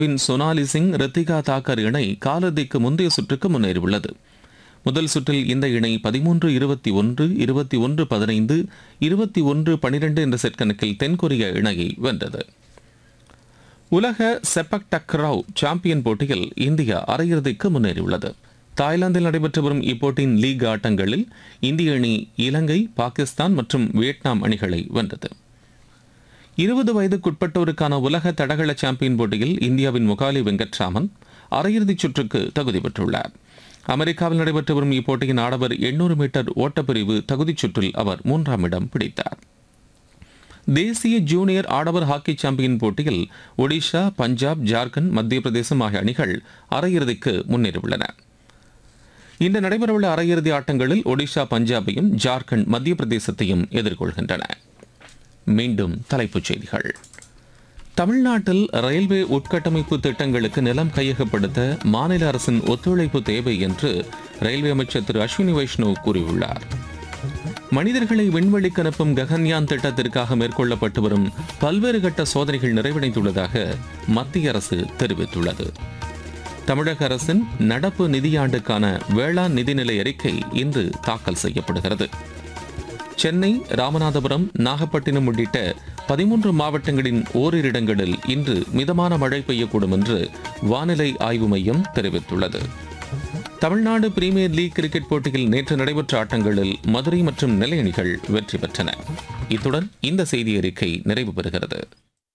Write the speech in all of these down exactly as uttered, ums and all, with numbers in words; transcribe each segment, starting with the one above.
சோனாலி சிங் ரித்திகா தாக்கர் இணை காலிறுதிக்கு முந்தைய சுற்றுக்கு முன்னேறியுள்ளது. முதல் சுற்றில் இந்த இணை பதிமூன்று இருபத்தி ஒன்று இருபத்தி ஒன்று பதினைந்து இருபத்தி ஒன்று பனிரெண்டு என்ற செட் கணக்கில் தென்கொரிய இணையை வென்றது. உலக செப்பக் டக்ராவ் சாம்பியன் போட்டியில் இந்தியா அரையிறுதிக்கு முன்னேறியுள்ளது. தாய்லாந்தில் நடைபெற்று வரும் இப்போட்டியின் லீக் ஆட்டங்களில் இந்திய அணி இலங்கை, பாகிஸ்தான் மற்றும் வியட்நாம் அணிகளை வென்றது. இருபது வயதுக்குட்பட்டோருக்கான உலக தடகள சாம்பியன் போட்டியில் இந்தியாவின் முகாலி வெங்கட்ராமன் அரையிறுதிச் சுற்றுக்கு தகுதி பெற்றுள்ளார். அமெரிக்காவில் நடைபெற்று வரும் இப்போட்டியின் ஆடவர் எண்ணூறு மீட்டர் ஓட்டப்பிரிவு தகுதிச் சுற்றில் அவர் மூன்றாம் இடம் பிடித்தார். தேசிய ஜூனியர் ஆடவர் ஹாக்கி சாம்பியன் போட்டியில் ஒடிஷா, பஞ்சாப், ஜார்க்கண்ட், மத்திய பிரதேசம் ஆகிய அணிகள் அரையிறுதிக்கு முன்னேறியுள்ளன. இன்று நடைபெறவுள்ள அரையிறுதி ஆட்டங்களில் ஒடிஷா பஞ்சாபையும், ஜார்க்கண்ட் மத்திய பிரதேசத்தையும் எதிர்கொள்கின்றன. மீண்டும் தலைப்புச் செய்திகள். தமிழ்நாட்டில் ரயில்வே உட்கட்டமைப்பு திட்டங்களுக்கு நிலம் கையகப்படுத்த மாநில அரசின் ஒத்துழைப்பு தேவை என்று ரயில்வே அமைச்சர் திரு அஸ்வினி வைஷ்ணவ் கூறியுள்ளார். மனிதர்களை விண்வெளிக்கு அனுப்பும் ககன்யான் திட்டத்திற்காக மேற்கொள்ளப்பட்டு வரும் பல்வேறு கட்ட சோதனைகள் நிறைவடைந்துள்ளதாக மத்திய அரசு தெரிவித்துள்ளது. தமிழக அரசின் நடப்பு நிதியாண்டுக்கான வேளாண் நிதிநிலை அறிக்கை இன்று தாக்கல் செய்யப்படுகிறது. சென்னை, ராமநாதபுரம், நாகப்பட்டினம் உள்ளிட்ட பதிமூன்று மாவட்டங்களின் ஓரிரு இடங்களில் இன்று மிதமான மழை பெய்யக்கூடும் என்று வானிலை ஆய்வு மையம் தெரிவித்துள்ளது. தமிழ்நாடு பிரீமியர் லீக் கிரிக்கெட் போட்டியில் நேற்று நடைபெற்ற ஆட்டங்களில் மதுரை மற்றும் நெல்லை அணிகள் வெற்றி பெற்றன. இத்துடன் இந்த செய்தி அறிக்கை நிறைவு பெறுகிறது.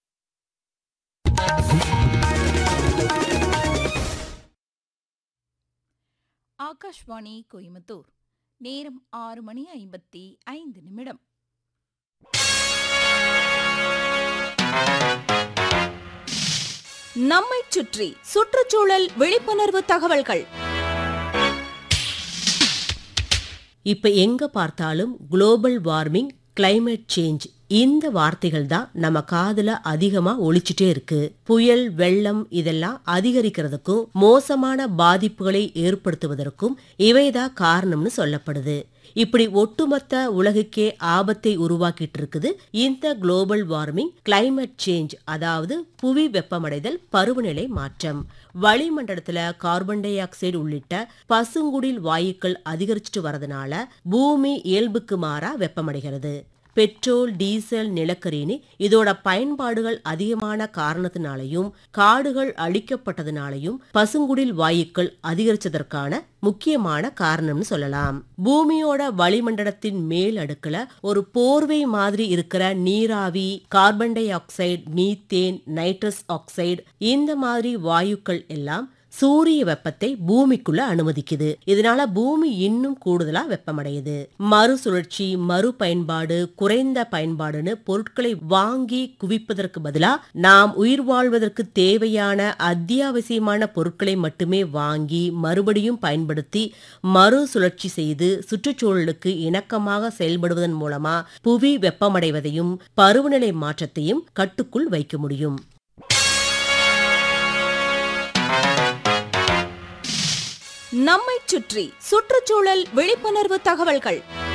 ஆகாஷ்வாணி கோயம்புத்தூர். நேரம் ஆறு மணி ஐம்பத்தி ஐந்து நிமிடம். நம்மை சுற்றி சுற்றுச்சூழல் விழிப்புணர்வு தகவல்கள். இப்ப எங்க பார்த்தாலும் குளோபல் வார்மிங், கிளைமேட் சேஞ்ச் இந்த வார்த்தைகள் தான் நம்ம காதுல அதிகமா ஒலிச்சுட்டே இருக்கு. புயல், வெள்ளம் இதெல்லாம் அதிகரிக்கிறதுக்கும் மோசமான பாதிப்புகளை ஏற்படுத்துவதற்கும் இவைதான் காரணம்னு சொல்லப்படுது. இப்படி ஒட்டுமொத்த உலகுக்கே ஆபத்தை உருவாக்கிட்டு இருக்குது இந்த குளோபல் வார்மிங், கிளைமேட் சேஞ்ச், அதாவது புவி வெப்பமடைதல், பருவநிலை மாற்றம். வளிமண்டலத்துல கார்பன் டை ஆக்சைடு உள்ளிட்ட பசுங்குடில் வாயுக்கள் அதிகரிச்சுட்டு வரதுனால பூமி இயல்புக்கு மாறா வெப்பமடைகிறது. பெட்ரோல், டீசல், நிலக்கரின்னு இதோட பயன்பாடுகள் அதிகமான காரணத்தினாலையும் காடுகள் அழிக்கப்பட்டதுனாலையும் பசுங்குடில் வாயுக்கள் அதிகரிச்சதற்கான முக்கியமான காரணம்னு சொல்லலாம். பூமியோட வளிமண்டலத்தின் மேல் அடுக்குல ஒரு போர்வை மாதிரி இருக்கிற நீராவி, carbon di oxide, methane, nitrous oxide இந்த மாதிரி வாயுக்கள் எல்லாம் சூரிய வெப்பத்தை பூமிக்குள்ள அனுமதிக்குது. இதனால பூமி இன்னும் கூடுதலா வெப்பமடையுது. மறுசுழற்சி, மறு பயன்பாடு, குறைந்த பயன்பாடுன்னு பொருட்களை வாங்கி குவிப்பதற்கு பதிலா நாம் உயிர் வாழ்வதற்கு தேவையான அத்தியாவசியமான பொருட்களை மட்டுமே வாங்கி மறுபடியும் பயன்படுத்தி மறுசுழற்சி செய்து சுற்றுச்சூழலுக்கு இணக்கமாக செயல்படுவதன் மூலமா புவி வெப்பமடைவதையும் பருவநிலை மாற்றத்தையும் கட்டுக்குள் வைக்க முடியும். நம்மை சுற்றி சுற்றுச்சூழல் விழிப்புணர்வு தகவல்கள்.